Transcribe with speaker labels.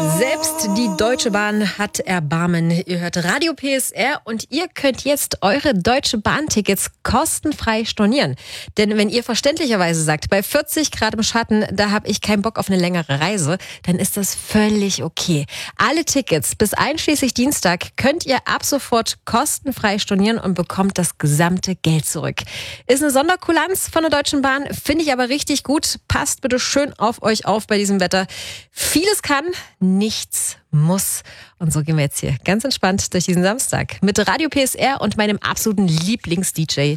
Speaker 1: Selbst die Deutsche Bahn hat Erbarmen. Ihr hört Radio PSR und ihr könnt jetzt eure Deutsche Bahn-Tickets kostenfrei stornieren. Denn wenn ihr verständlicherweise sagt, bei 40 Grad im Schatten, da habe ich keinen Bock auf eine längere Reise, dann ist das völlig okay. Alle Tickets bis einschließlich Dienstag könnt ihr ab sofort kostenfrei stornieren und bekommt das gesamte Geld zurück. Ist eine Sonderkulanz von der Deutschen Bahn, finde ich aber richtig gut. Passt bitte schön auf euch auf bei diesem Wetter. Vieles kann, nichts muss. Und so gehen wir jetzt hier ganz entspannt durch diesen Samstag mit Radio PSR und meinem absoluten Lieblings-DJ